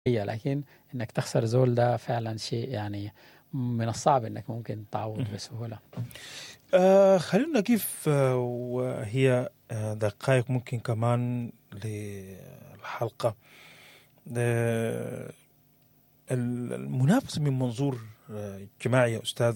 لكن انك تخسر زول ده فعلا شيء يعني من الصعب انك ممكن تعوض بسهولة. خلينا كيف وهي دقائق ممكن كمان للحلقة. المنافسة من منظور اجتماعي يا أستاذ،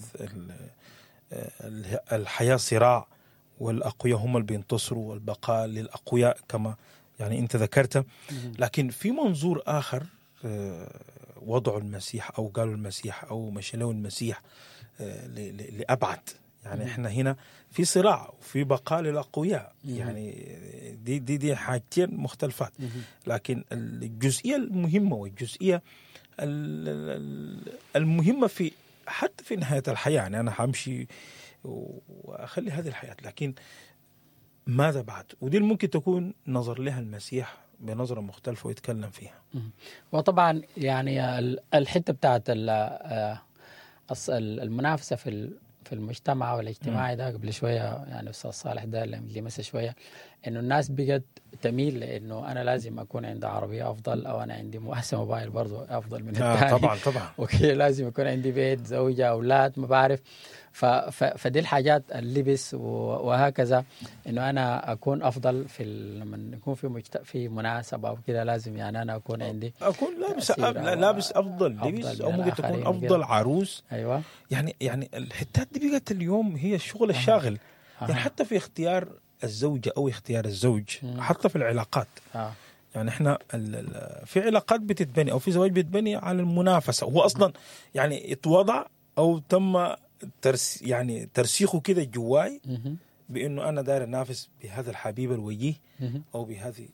الحياة صراع، والأقوياء هم اللي بينتصروا والبقاء للأقوياء كما يعني أنت ذكرت. لكن في منظور آخر وضعوا المسيح أو قالوا المسيح أو مشلوا المسيح لأبعد. يعني احنا هنا في صراع وفي بقاء للأقوياء، يعني دي حاجتين مختلفات. لكن الجزئية المهمة والجزئية المهمة في حتى في نهاية الحياة، يعني أنا همشي وأخلي هذه الحياة، لكن ماذا بعد؟ ودي ممكن تكون نظر لها المسيح بنظرة مختلفة ويتكلم فيها. وطبعا يعني الحتة بتاعت المنافسة في المجتمع والاجتماعي ده قبل شوية، يعني أستاذ صالح ده اللي مسا شوية إنه الناس بقت تميل لإنه أنا لازم أكون عندي عربية أفضل، أو أنا عندي أحسن موبايل برضو أفضل من الثاني. طبعا وكي لازم يكون عندي بيت، زوجة، أولاد، ما بعرف. فدي الحاجات، اللبس وهكذا، إنه أنا أكون أفضل لما يكون في مناسبة أو كده، لازم يعني أنا أكون عندي أكون لابس أفضل لبس، أو ممكن تكون أفضل عروس. أيوة. يعني الحتات دي بقت اليوم هي الشغل الشاغل. يعني حتى في اختيار الزوجة أو اختيار الزوج، حتى في العلاقات. يعني احنا في علاقات بتتبني او في زواج بتتبني على المنافسة. هو اصلا يعني اتوضع او تم يعني ترسيخه كده جواي بانه انا داير انافس بهذا الحبيب الوجيه او بهذه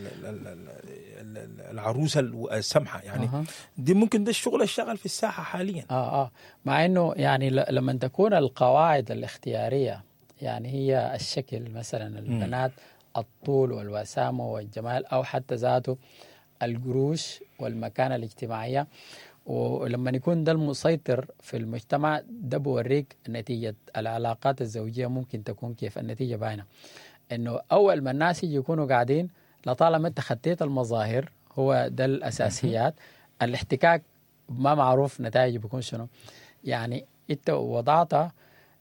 العروسة السمحة. يعني دي ممكن ده الشغل الشغل في الساحة حاليا. مع انه يعني لما تكون القواعد الاختيارية يعني هي الشكل، مثلا البنات الطول والوسامة والجمال، أو حتى ذاته القروش والمكانة الاجتماعية، ولما يكون ده المسيطر في المجتمع ده بوريك نتيجة العلاقات الزوجية ممكن تكون كيف. النتيجة باينة إنه أول ما الناس يكونوا قاعدين، لطالما أنت خطيت المظاهر هو ده الأساسيات، الاحتكاك ما معروف نتائج بيكون شنو. يعني أنت وضعت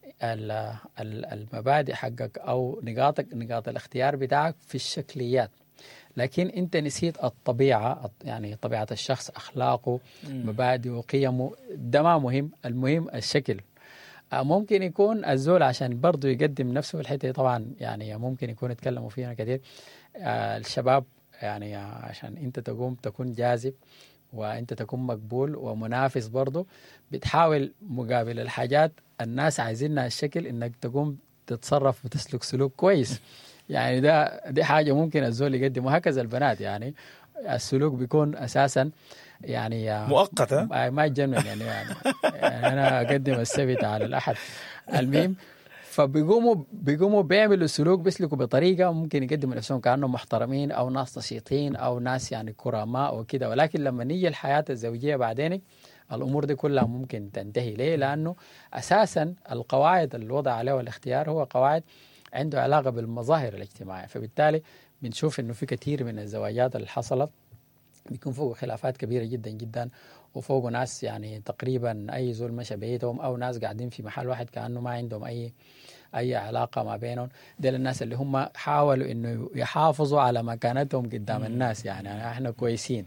المبادئ حقك أو نقاط الاختيار بتاعك في الشكليات، لكن أنت نسيت الطبيعة، يعني طبيعة الشخص، أخلاقه، مبادئه وقيمه. ده ما مهم، المهم الشكل. ممكن يكون الزول عشان برضه يقدم نفسه في الحتة، طبعا يعني ممكن يكون يتكلموا فيها كثير الشباب، يعني عشان أنت تكون جاذب وأنت تكون مقبول ومنافس، برضه بتحاول مقابل الحاجات الناس عايزينها الشكل، إنك تقوم تتصرف وتسلك سلوك كويس. يعني دي حاجة ممكن الزول يقدم، وهكذا البنات. يعني السلوك بيكون أساسا يعني مؤقتة، ما يتجنن يعني أنا أقدم السبت على الأحد. المهم فبيقوموا بيعملوا سلوك، بيسلكوا بطريقة ممكن يقدموا نفسهم كأنهم محترمين أو ناس نشيطين أو ناس يعني كرماء وكده، ولكن لما نيجي الحياة الزوجية بعدين الأمور دي كلها ممكن تنتهي. ليه؟ لأنه أساسا القواعد اللي وضع عليها والاختيار هو قواعد عنده علاقة بالمظاهر الاجتماعية. فبالتالي بنشوف إنه في كثير من الزواجات اللي حصلت بيكون فوق خلافات كبيرة جدا جدا، وفوق ناس يعني تقريبا أي زول مشى بيتهم، أو ناس قاعدين في محل واحد كأنه ما عندهم أي علاقة ما بينهم. دول الناس اللي هم حاولوا إنه يحافظوا على مكانتهم قدام الناس، يعني إحنا كويسين.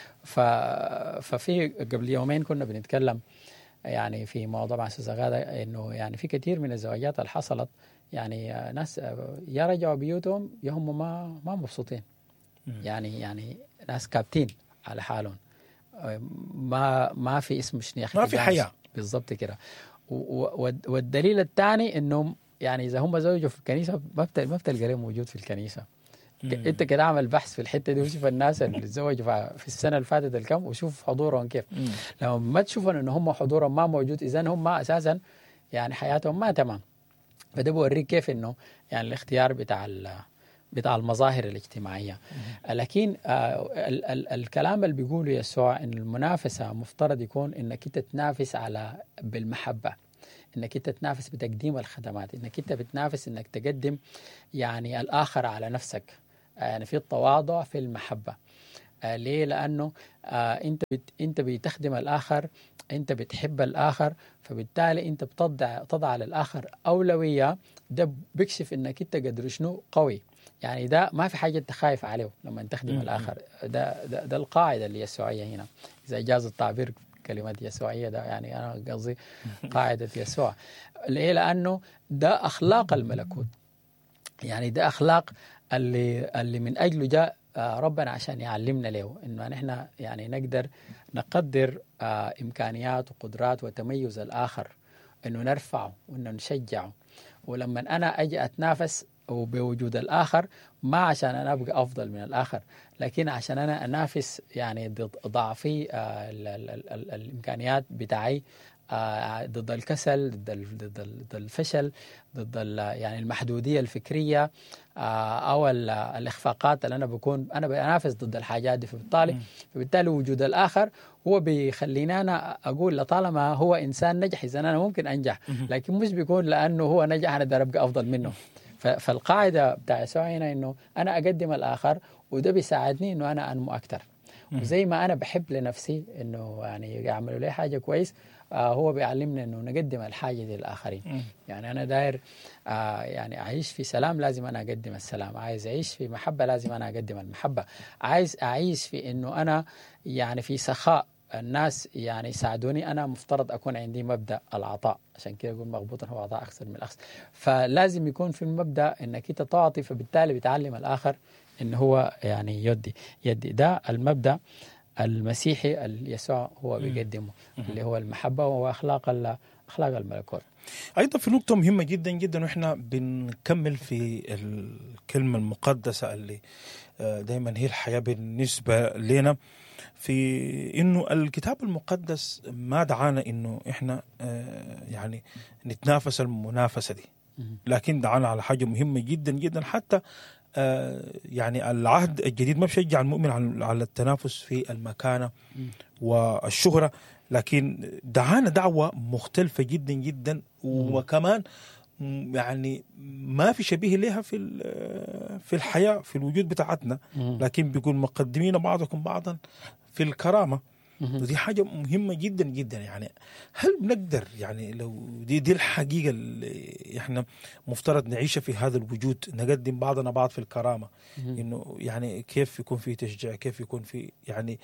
ففي قبل يومين كنا بنتكلم يعني في موضوع مع أستاذ غادة، إنه يعني في كثير من الزواجات اللي حصلت يعني ناس يا رجعوا بيوتهم يا هم ما مبسوطين، يعني ناس كابتين على حالهم، ما في اسم شنيخ، ما في حياة بالضبط كده. والدليل الثاني انهم يعني اذا هم زوجوا في الكنيسه ما بتلقى لهم موجود في الكنيسه. انت كده اعمل بحث في الحته دي وشوف الناس اللي تزوجوا في السنه اللي فاتت الكم، وشوف حضورهم كيف. لما ما تشوفون ان هم حضورهم ما موجود، اذا هم اساسا يعني حياتهم ما تمام. فده بوريك كيف انه يعني الاختيار بتاع المظاهر الاجتماعية. لكن الكلام اللي بيقوله يسوع إن المنافسة مفترض يكون إنك أنت تنافس بالمحبة، إنك أنت تنافس بتقديم الخدمات، إنك أنت بتنافس إنك تقدم يعني الآخر على نفسك، يعني في التواضع، في المحبة. ليه؟ لأنه أنت بتخدم الآخر، أنت بتحب الآخر، فبالتالي أنت تضع للآخر أولوية. ده بيكشف إنك أنت قدر شنو قوي. يعني ده ما في حاجة أنت خايف عليه لما تخدم الآخر. ده القاعدة اليسوعية هنا، إذا جاز التعبير كلمة يسوعية، ده يعني أنا قصدي قاعدة يسوع. ليه؟ لأنه ده أخلاق الملكوت. يعني ده أخلاق اللي من أجله جاء ربنا عشان يعلمنا له إنه نحن يعني نقدر نقدر إمكانيات وقدرات وتميز الآخر، إنه نرفعه وإنه نشجعه. ولما أنا أجي أتنافس وبوجود الآخر، ما عشان أنا أبقى أفضل من الآخر، لكن عشان أنا أنافس يعني ضد ضعفي الإمكانيات بتاعي، ضد الكسل، ضد الفشل، ضد يعني المحدودية الفكرية، أو الإخفاقات اللي أنا بنافس ضد الحاجات دي. فبالتالي وجود الآخر هو بيخليني أنا أقول لطالما هو إنسان نجح، إذا أنا ممكن أنجح، لكن مش بيكون لأنه هو نجح أنا أقدر أبقى أفضل منه. فالقاعدة بتاع يسوع هنا إنه أنا أقدم الآخر، وده بيساعدني إنه أنا أنمو أكتر. وزي ما أنا بحب لنفسي إنه يعني يعملوا لي حاجة كويس، هو بيعلمنا إنه نقدم الحاجة دي للآخرين. يعني أنا داير يعني أعيش في سلام، لازم أنا أقدم السلام. عايز أعيش في محبة، لازم أنا أقدم المحبة. عايز أعيش في إنه أنا يعني في سخاء، الناس يعني يساعدوني، أنا مفترض أكون عندي مبدأ العطاء. عشان كده يقول مغبوطا هو عطاء أكثر من الأخذ. فلازم يكون في المبدأ إنك أنت تعطي، فبالتالي بتعلم الآخر إن هو يعني يدي. ده المبدأ المسيحي اللي يسوع هو بيقدمه، اللي هو المحبة وأخلاق أخلاق الملكوت. أيضا في نقطة مهمة جدا جدا، وإحنا بنكمل في الكلمة المقدسة اللي دايما هي الحياة بالنسبة لنا، في إنه الكتاب المقدس ما دعانا إنه إحنا يعني نتنافس المنافسة دي، لكن دعانا على حاجة مهمة جدا جدا. حتى يعني العهد الجديد ما بشجع المؤمن على التنافس في المكانة والشهرة، لكن دعانا دعوة مختلفة جدا جدا، وكمان يعني ما في شبيه لها في الحياة في الوجود بتاعتنا، لكن بيكون مقدمين بعضكم بعضا في الكرامة. ودي حاجة مهمة جدا جدا. يعني هل بنقدر يعني لو دي الحقيقة اللي احنا مفترض نعيشها في هذا الوجود، نقدم بعضنا بعض في الكرامة، انه يعني كيف يكون في تشجيع، كيف يكون في يعني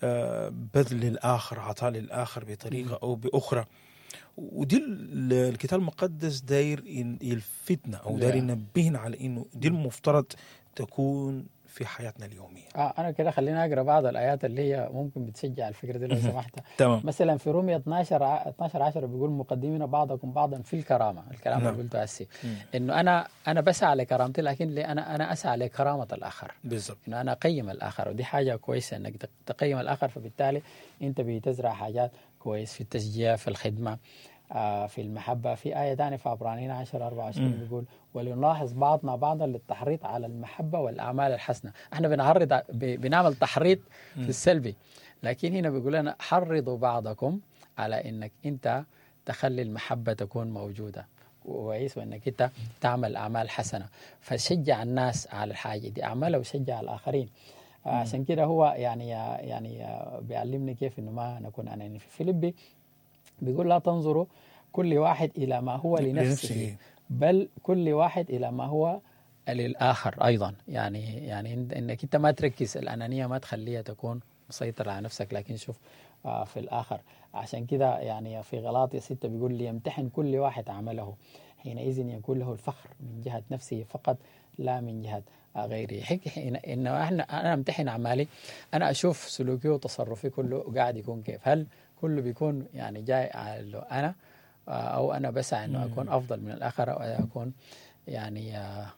بذل للآخر، عطاء للآخر بطريقة أو بأخرى. ودي الكتاب المقدس داير يلفتنا أو داير ينبهنا على إنه دي المفترض تكون في حياتنا اليومية. أنا كده خلينا أقرأ بعض الآيات اللي هي ممكن بتشجع الفكرة دي لو سمحت. تمام. مثلا في رومية 12:10 بيقول مقدمين بعضكم بعضا في الكرامة. الكلام اللي قلته هسي إنه أنا بسعى لكرامتي، لكن أنا أسعى لكرامة الآخر. بالضبط. إنه أنا أقيم الآخر، ودي حاجة كويسة إنك تقيم الآخر. فبالتالي أنت بتزرع حاجات كويس في التشجيع، في الخدمة، في المحبة. في آية ثانية في عبرانيين 10:24 بيقول ولنلاحظ بعضنا بعضا للتحريض على المحبة والأعمال الحسنة. احنا بنعمل تحريض في السلبي، لكن هنا بيقول لنا حرضوا بعضكم على انك انت تخلي المحبة تكون موجودة كويس، وانك انت تعمل أعمال حسنة. فشجع الناس على الحاجة دي، أعملها وشجع الآخرين. عشان كده هو يعني بيعلمني كيف انه ما نكون أنانيين. في فيليبي بيقول لا تنظروا كل واحد إلى ما هو لنفسه، بل كل واحد إلى ما هو للآخر أيضا. يعني إنك أنت ما تركز الأنانية، ما تخليها تكون مسيطر على نفسك، لكن شوف في الآخر. عشان كده يعني في غلاطية 6 بيقول لي يمتحن كل واحد عمله، حينئذ يكون له الفخر من جهة نفسه فقط لا من جهة غيره. إنه أنا أمتحن أعمالي، أنا أشوف سلوكي وتصرفي كله قاعد يكون كيف. هل كله بيكون يعني جاي على أنا، أو أنا بسعى إنه أكون أفضل من الآخر، أو أكون يعني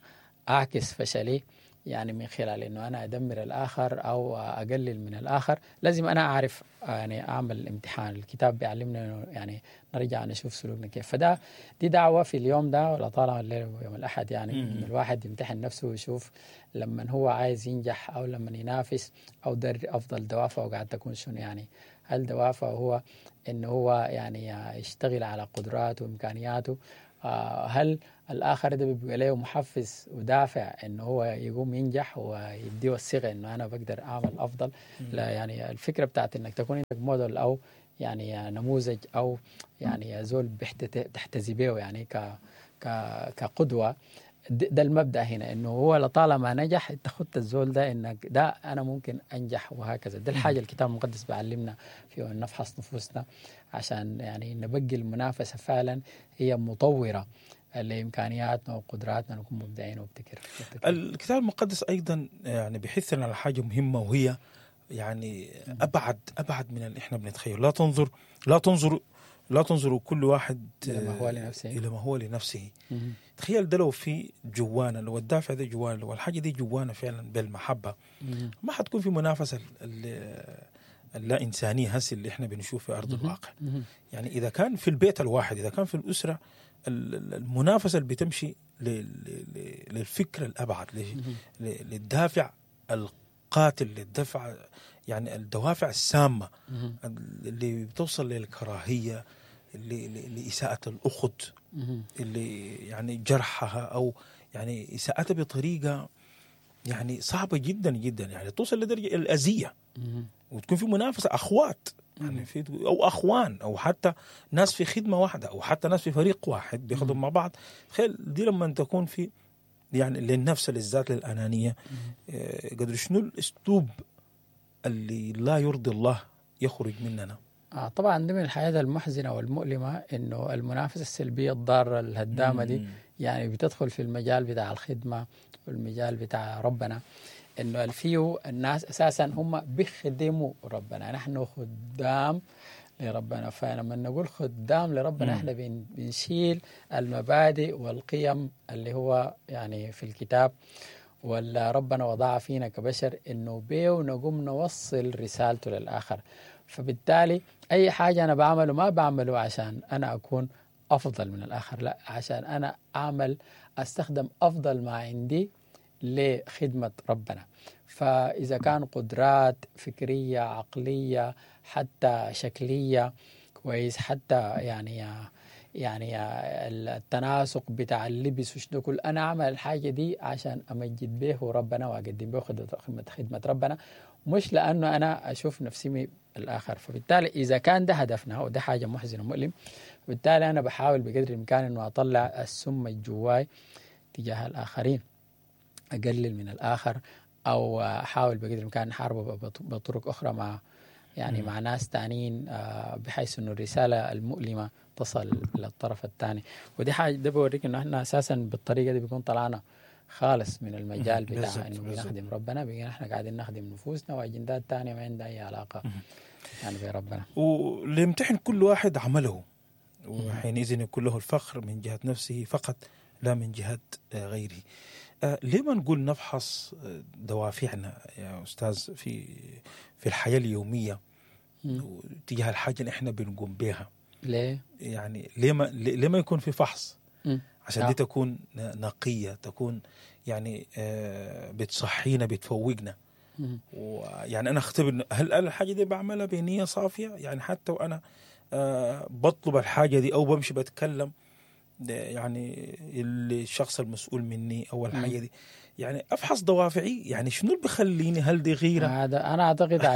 أعكس فشلي يعني من خلال إنه أنا أدمر الآخر أو أقلل من الآخر. لازم أنا أعرف يعني أعمل الامتحان. الكتاب بيعلمنا إنه يعني نرجع نشوف سلوكنا كيف. دي دعوة في اليوم ده، ولا طالما الليل ويوم الأحد، يعني إنه الواحد يمتحن نفسه ويشوف لما هو عايز ينجح أو لما ينافس أو أفضل دوافعه قاعد تكون شنو. يعني هل دوافعه هو إنه هو يعني يشتغل على قدراته وإمكانياته، هل الآخر ده بيبقى له محفز ودافع إنه هو يقوم ينجح ويديه الثقة إنه أنا بقدر أعمل أفضل؟ لا يعني الفكرة بتاعت إنك تكون عندك موديل أو يعني نموذج أو يعني زول تحتذي به يعني كقدوة. ده المبدأ هنا، إنه هو لطالما نجح أنت خدت الزول ده إنك ده أنا ممكن أنجح وهكذا. ده الحاجة الكتاب المقدس بيعلمنا فيه، أن نفحص نفوسنا عشان يعني نبقي المنافسة فعلا هي مطورة لإمكانياتنا وقدراتنا، نكون مبدعين وابتكر. الكتاب المقدس أيضا يعني بيحثنا على حاجة مهمة، وهي يعني أبعد من اللي إحنا بنتخيل. لا تنظروا كل واحد إلى ما هو لنفسه. تخيل ده لو في جوانا، لو الدافع ده جوانا، لو الحاجة دي جوانا فعلا بالمحبة، ما حتكون في منافسة اللا إنسانية هسي اللي إحنا بنشوف في أرض الواقع. يعني إذا كان في البيت الواحد، إذا كان في الأسرة، المنافسة اللي بتمشي للفكر الأبعد، للدافع القاتل، للدفع يعني الدوافع السامة اللي بتوصل للكراهية، لإساءة الأخت، اللي يعني جرحها أو يعني إساءتها بطريقة يعني صعبة جدا جدا، يعني توصل لدرجة الأذية. وتكون في منافسة أخوات يعني أو أخوان، أو حتى ناس في خدمة واحدة، أو حتى ناس في فريق واحد بيخدموا مع بعض. تخيل دي لما تكون في يعني للنفس، للذات، للأنانية، قدر شنو الأسلوب اللي لا يرضي الله يخرج مننا. طبعا دي من الحياة المحزنة والمؤلمة، إنه المنافسة السلبية الضارة الهدامة دي يعني بتدخل في المجال بتاع الخدمة والمجال بتاع ربنا، إنه الفيو الناس أساسا هم بيخدموا ربنا، نحن خدام لربنا. فلما نقول خدام لربنا احنا بنشيل المبادئ والقيم اللي هو يعني في الكتاب ولا ربنا وضع فينا كبشر، إنه بيه نقوم نوصل رسالته للآخر. فبالتالي أي حاجة أنا بعمله ما بعمله عشان أنا أكون أفضل من الآخر، لا، عشان أنا أستخدم أفضل ما عندي لخدمة ربنا. فإذا كان قدرات فكرية، عقلية، حتى شكلية كويس، حتى يعني التناسق بتاع اللبس وشنو كل، أنا أعمل الحاجة دي عشان أمجد به ربنا وأقدم به خدمة ربنا، مش لأنه أنا أشوف نفسي من الآخر. فبالتالي إذا كان ده هدفنا وده حاجة محزنة ومؤلم، بالتالي أنا بحاول بقدر الإمكان أنه أطلع السم الجواي تجاه الآخرين، أقلل من الآخر، أو أحاول بقدر الإمكان أحاربه بطرق أخرى مع ناس تانيين، بحيث أنه الرسالة المؤلمة تصل للطرف الثاني. ودي حاجة ده بوريك أنه إحنا أساسا بالطريقة دي بيكون طلعنا خالص من المجال بتاع أنه بنخدم ربنا، بقينا إحنا قاعدين نخدم نفوسنا وأجندات تانية ما عندها أي علاقة يعني بربنا. وليمتحن كل واحد عمله، وحينئذ يكون له الفخر من جهة نفسه فقط لا من جهة غيره. ليه ما نقول نفحص دوافعنا يا أستاذ في الحياة اليومية تجاه الحاجة اللي احنا بنقوم بها؟ ليه؟ يعني ليه ما يكون في فحص عشان دي تكون نقية، تكون يعني بتصحينا، بتفوقنا. ويعني أنا أختبر هل الحاجة دي بعملها بنية صافية، يعني حتى وأنا بطلب الحاجة دي أو بمشي بتكلم يعني الشخص المسؤول مني أو الحاجة دي، يعني أفحص دوافعي، يعني شنو اللي بيخليني، هل دي غيرة؟ أنا أعتقد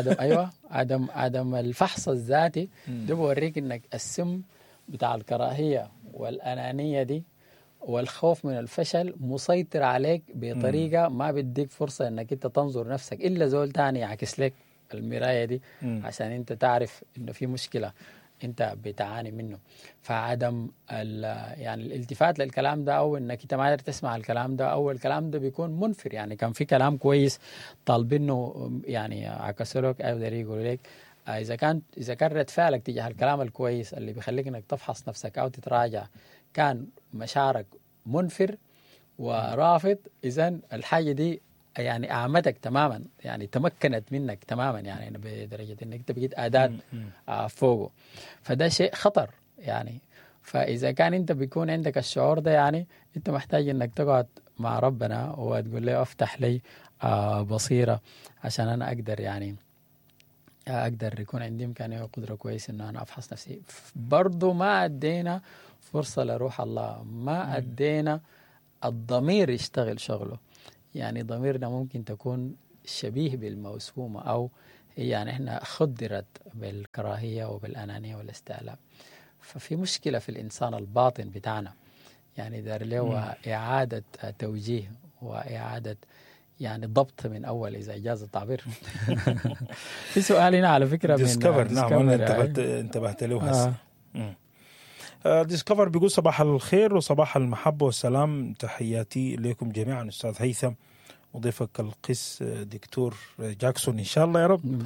عدم الفحص الذاتي ده بوريك إنك السم بتاع الكراهية والأنانية دي والخوف من الفشل مسيطر عليك بطريقة ما بديك فرصة إنك أنت تنظر نفسك إلا زول تاني يعكس لك المراية دي عشان أنت تعرف إنه في مشكلة انت بتعاني منه. فعدم يعني الالتفات للكلام ده، او انك انت ما قادر تسمع الكلام ده، او الكلام ده بيكون منفر. يعني كان في كلام كويس طالبينه يعني عكسوا لك او يقولوا لك اذا كان رد فعلك تجاه الكلام الكويس اللي بيخليك انك تفحص نفسك او تتراجع كان مشاعرك منفر ورافض، اذا الحاجه دي يعني أعمتك تماما، يعني تمكنت منك تماما، يعني بدرجة أنك أنت بقيت أداة فوقه. فده شيء خطر يعني. فإذا كان أنت بيكون عندك الشعور ده، يعني أنت محتاج أنك تقعد مع ربنا وتقول له افتح لي بصيرة عشان أنا أقدر يعني اقدر يكون عندي امكانيه وقدره كويس انه انا افحص نفسي. برضو ما ادينا فرصه لروح الله، ما ادينا الضمير يشتغل شغله. يعني ضميرنا ممكن تكون شبيه بالموسومه، او يعني احنا خدرت بالكراهيه وبالانانيه والاستعلاء. ففي مشكله في الانسان الباطن بتاعنا، يعني دار له اعاده توجيه واعاده يعني ضبط من اول، اذا اجاز التعبير. في سؤال هنا على فكره من ديسكفر. نعم، انا يعني. انتبهت له هسه. ديسكفر بيقول صباح الخير وصباح المحبه والسلام، تحياتي لكم جميعا استاذ هيثم وضيفك القس دكتور جاكسون ان شاء الله يا رب.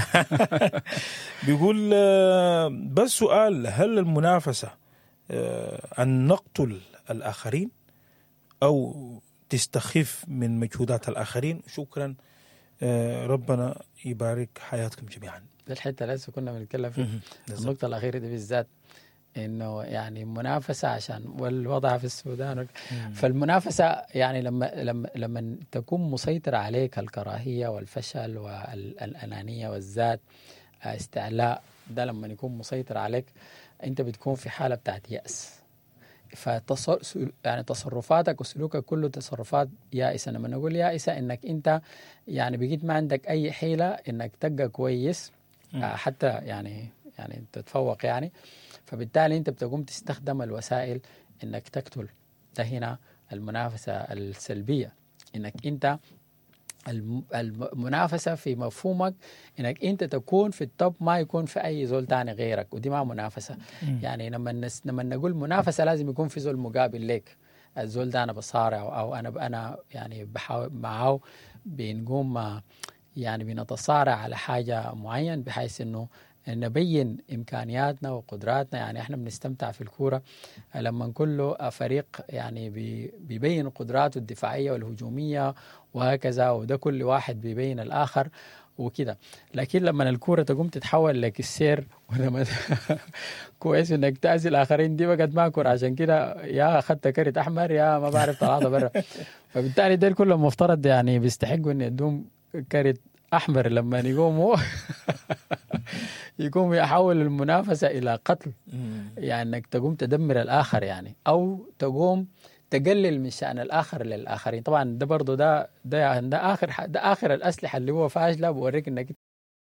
بيقول بس سؤال، هل المنافسه ان نقتل الاخرين او تستخف من مجهودات الآخرين؟ شكرا، ربنا يبارك حياتكم جميعا. ده الحتة اللي لسه كنا بنتكلم فيه، النقطة الأخيرة دي بالذات، إنه يعني منافسة عشان والوضع في السودان. فالمنافسة يعني لما تكون مسيطرة عليك الكراهية والفشل والأنانية والذات استعلاء، ده لما يكون مسيطر عليك أنت بتكون في حالة بتاعت يأس. يعني تصرفاتك وسلوكك كله تصرفات يائسة. لما نقول يائسة انك انت يعني بقيت ما عندك اي حيلة انك تبقى كويس حتى يعني تتفوق يعني. فبالتالي انت بتقوم تستخدم الوسائل انك تقتل. ده هنا المنافسة السلبية، انك انت المنافسة في مفهومك انك انت تكون في التوب، ما يكون في اي زول تاني غيرك، ودي ما منافسة. يعني لما نقول منافسة لازم يكون في زول مقابل لك. الزول ده انا بصارع او انا يعني بحاول معه بنقوم يعني بنتصارع على حاجة معين، بحيث انه نبين امكانياتنا وقدراتنا. يعني احنا بنستمتع في الكورة لما كله فريق يعني بيبين قدراته الدفاعية والهجومية وهكذا، وده كل واحد بيبين الآخر وكده. لكن لما الكورة تقوم تتحول لك السير ولما كويس انك تأذي الآخرين، دي بقت ما كورة. عشان كده يا أخذت كرت أحمر يا ما بعرف طلعت برا. فبالتالي ده كلهم مفترض يعني بيستحقوا ان يدوم كرت أحمر لما يقوموا يقوم يحول المنافسة إلى قتل. يعني أنك تقوم تدمر الآخر يعني، أو تقوم تقلل من شأن الآخر للآخرين. طبعا ده برضو ده آخر الأسلحة اللي هو فاشلة، بوريك أنك